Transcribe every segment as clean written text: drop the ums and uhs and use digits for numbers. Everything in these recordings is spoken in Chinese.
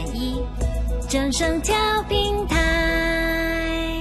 1正声调频台。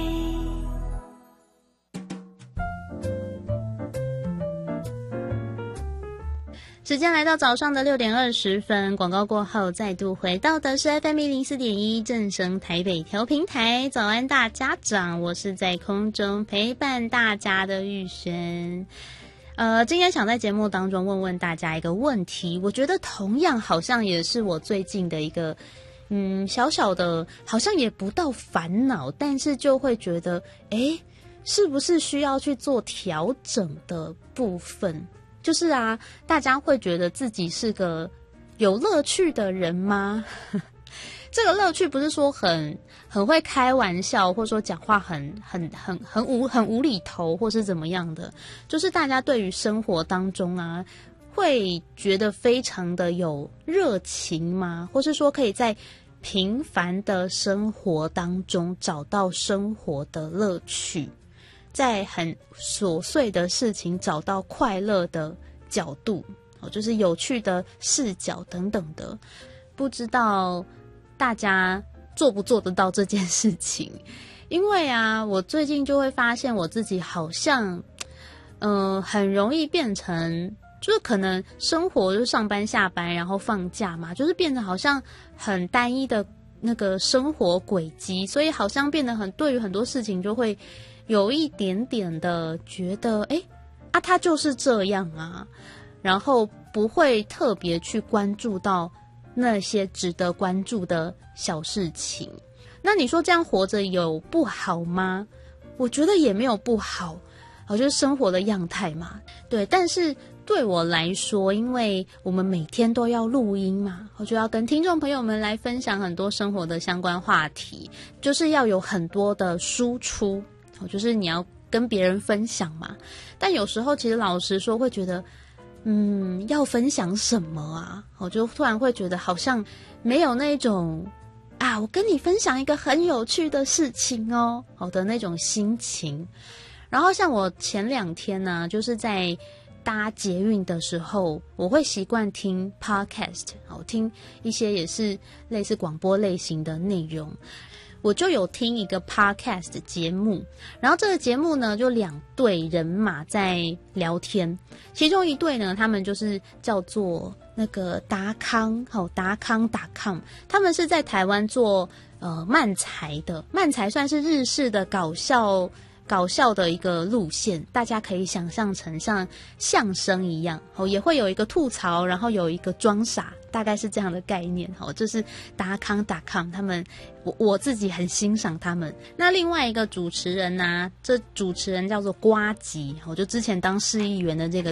时间来到早上的6点20分，广告过后再度回到的是 FM 104.1正声台北调频台。早安大家长，我是在空中陪伴大家的玉璇。今天想在节目当中问问大家一个问题，我觉得同样好像也是我最近的一个小小的，好像也不到烦恼，但是就会觉得是不是需要去做调整的部分。就是啊，大家会觉得自己是个有乐趣的人吗？这个乐趣不是说很会开玩笑，或者说讲话很无厘头，或是怎么样的。就是大家对于生活当中啊，会觉得非常的有热情吗？或是说可以在平凡的生活当中找到生活的乐趣，在很琐碎的事情找到快乐的角度，就是有趣的视角等等的。不知道大家做不做得到这件事情？因为啊，我最近就会发现我自己好像很容易变成，就是可能生活就是上班下班然后放假嘛，就是变得好像很单一的那个生活轨迹，所以好像变得对于很多事情就会有一点点的觉得它就是这样啊，然后不会特别去关注到那些值得关注的小事情。那你说这样活着有不好吗？我觉得也没有不好，就是生活的样态嘛。对，但是对我来说，因为我们每天都要录音嘛，我就要跟听众朋友们来分享很多生活的相关话题，就是要有很多的输出，就是你要跟别人分享嘛。但有时候其实老实说会觉得要分享什么啊？我就突然会觉得好像没有那种我跟你分享一个很有趣的事情的那种心情。然后像我前2天呢，就是在搭捷运的时候，我会习惯听 podcast， 听一些也是类似广播类型的内容。我就有听一个 podcast 的节目，然后这个节目呢，就2对人马在聊天，其中一对呢，他们就是叫做那个达康.com， 他们是在台湾做漫才的，漫才算是日式的搞笑的一个路线，大家可以想象成像相声一样，也会有一个吐槽，然后有一个装傻，大概是这样的概念。就是达康.com， 他们我自己很欣赏他们。那另外一个主持人呢，这主持人叫做呱吉，就之前当市议员的这个